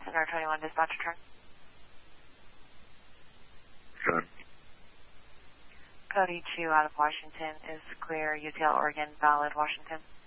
Center 21 dispatch return. Sure. Code E2 out of Washington is clear. UTL Oregon, valid Washington.